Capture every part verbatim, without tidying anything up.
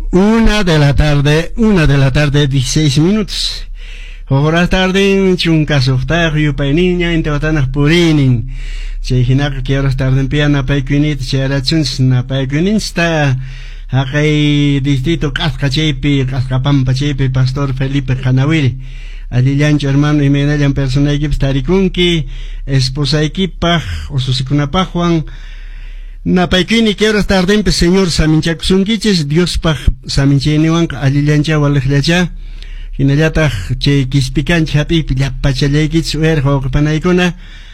Una de la tarde, una de la tarde, dieciséis minutos. Horas tarde, chunca softar, yupa niña, en teotanas purinin. Chejinak, que horas tarde en piana, paikunit, cherachuns, na paikunista. Acá distrito Cascachepi, Cascapampa Chepi, Pastor Felipe Canawiri. Alillancho hermano y menayan persona equips tarikunki, esposa equipa, o susikunapa Juan. Napaikini que horas tarde, señor Saminchak Sungiches, Dios paj Samincheniwan, Alillancha Wallecha. Hinayata che kispikan chapi pachaleikits uerjo panaikuna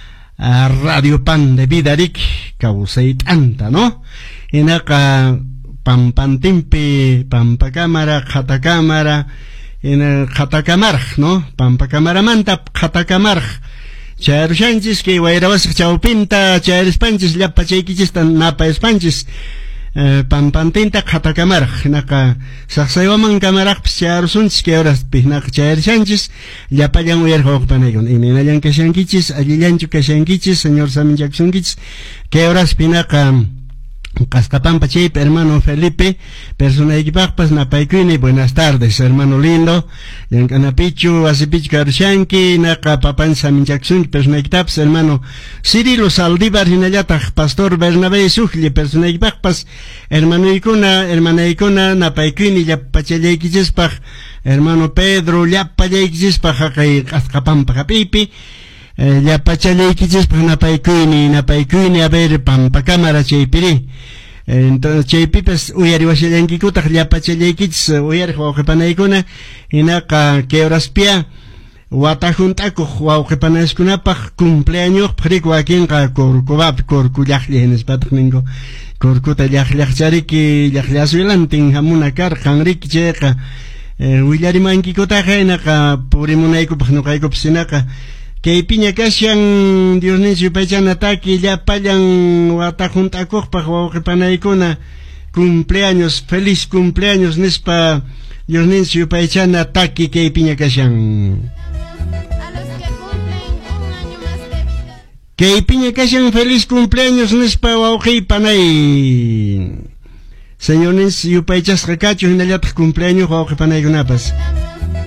Radio Pan de Vidarik causeit anta, ¿no? Inaka pampantimpi pampa cámara jata cámara en jata cámara, ¿no? Pampa cámara manta jata cámara char chanchis que guairabas chaupinta char spanchis la pachaikichis tan napa spanchis pampantinta jata cámara naka saksaywaman cámara char sunchis que horas pihnak char chanchis ya payan uerjo panaikun y menayan que shankichis alillanchu que shankichis señor Saminchak Sungichis que horas pinaka Cascapampa Chip, hermano Felipe, persona equipagpas napaikwini, buenas tardes, hermano lindo, Yancanapichu, Asipich Karshanki, Naka Papan Saminchak Sungi, persona equitaps, hermano Cirilo Saldívar, Hinayatag, Pastor Bernabé Sujli, persona equipagpas, hermano Icuna, hermana Icuna, napaikwini, Yapachalekichespag, hermano Pedro, Yapachalekichespag, Cascapampa Capipi, ya pachalekichis pa napaikuini napaikuini a ver pampa cámara chaypiri entonces chaypipas uyari washallankikuta ya pachalekichis uyari wawqipanaykuna hinaka que horas pia wata juntaku wawqipanaskunapaq cumpleaños prik wakinqa kurkubapi kurku llaqlli hinispatak ningo kurkuta llaqllaqchariki llaqllasuilantin hamuna kar qanriki chayqa willarimankikutaqa hinaka purimunaykupaq nuqaykupis hinaka que piña kashan Dios niño pachana taki ya payan wata juntakuqpaq wawqipanaykuna cumpleaños feliz cumpleaños nispa Dios niño pachana taki que piña kashan a los que cumplen un año más de vida que piña kashan feliz cumpleaños nispa wawqipanay señor niño pachas rekachu hinallataq cumpleaños wawqipanaykunapas